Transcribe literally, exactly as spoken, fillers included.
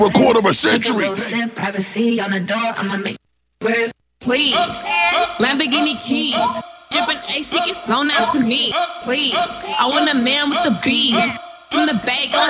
A quarter of a century. Privacy on the door, I'ma make Please, Lamborghini keys, dripping ice, get flown out to me. Please, I want a man with the bees from the bag on